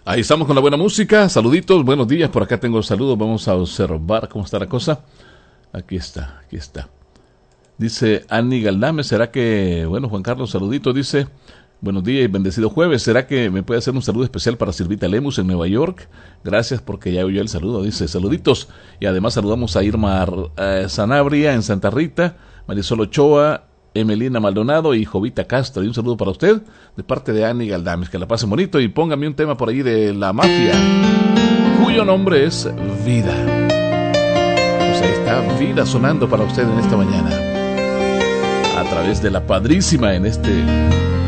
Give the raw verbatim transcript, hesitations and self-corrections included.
Ahí estamos con la buena música. Saluditos, buenos días. Por acá tengo saludos. Vamos a observar cómo está la cosa. Aquí está, aquí está. Dice Annie Galdame, ¿será que, bueno, Juan Carlos, saludito, dice, buenos días y bendecido jueves, ¿será que me puede hacer un saludo especial para Silvita Lemus en Nueva York? Gracias porque ya oyó el saludo, dice, saluditos. Y además saludamos a Irma eh, Sanabria en Santa Rita, Marisol Ochoa, Emelina Maldonado y Jovita Castro. Y un saludo para usted de parte de Annie Galdames. Que la pase bonito y póngame un tema por ahí de La Mafia, cuyo nombre es Vida. Pues ahí está Vida sonando para usted en esta mañana, a través de La Padrísima en este